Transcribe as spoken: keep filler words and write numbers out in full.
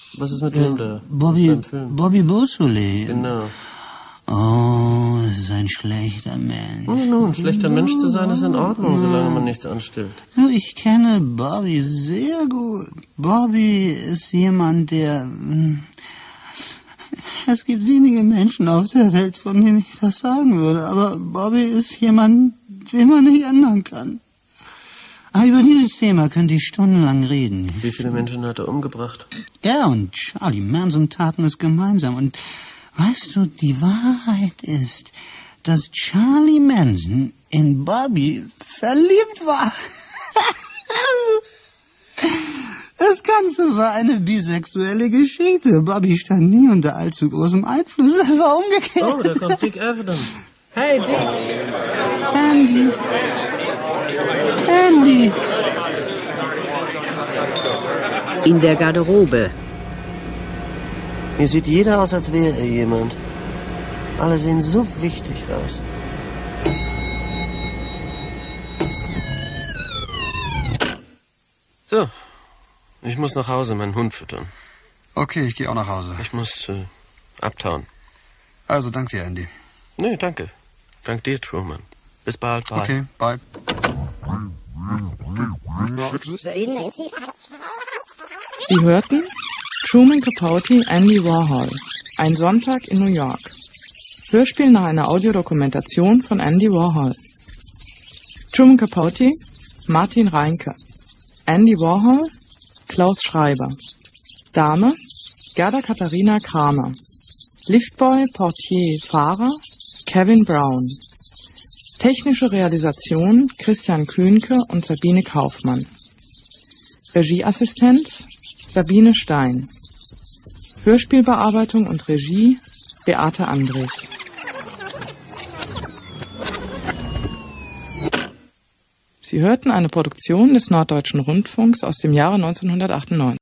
Was ist mit dem da? Bobby, Bobby Beausoleil. Genau. Oh, das ist ein schlechter Mensch. Oh, no, ein schlechter Mensch zu sein ist in Ordnung, solange man nichts anstellt. Ich kenne Bobby sehr gut. Bobby ist jemand, der... Es gibt wenige Menschen auf der Welt, von denen ich das sagen würde, aber Bobby ist jemand, den man nicht ändern kann. Aber über dieses Thema könnte ich stundenlang reden. Wie viele Menschen hat er umgebracht? Er und Charlie Manson taten es gemeinsam. Und weißt du, die Wahrheit ist, dass Charlie Manson in Bobby verliebt war. Das Ganze war eine bisexuelle Geschichte. Bobby stand nie unter allzu großem Einfluss. Das war umgekehrt. Oh, da kommt Dick Everton. Hey, Dick. Andy. Andy. In der Garderobe. Hier sieht jeder aus, als wäre er jemand. Alle sehen so wichtig aus. So. Ich muss nach Hause meinen Hund füttern. Okay, ich gehe auch nach Hause. Ich muss äh, uptown. Also, danke dir, Andy. Nee, danke. Dank dir, Truman. Bis bald, bye. Okay, bye. Sie hörten Truman Capote, Andy Warhol. Ein Sonntag in New York. Hörspiel nach einer Audiodokumentation von Andy Warhol. Truman Capote, Martin Reinke. Andy Warhol, Klaus Schreiber. Dame, Gerda Katharina Kramer. Liftboy, Portier, Fahrer, Kevin Brown. Technische Realisation, Christian Kühnke und Sabine Kaufmann. Regieassistenz, Sabine Stein. Hörspielbearbeitung und Regie, Beate Andres. Sie hörten eine Produktion des Norddeutschen Rundfunks aus dem Jahre neunzehnhundertachtundneunzig.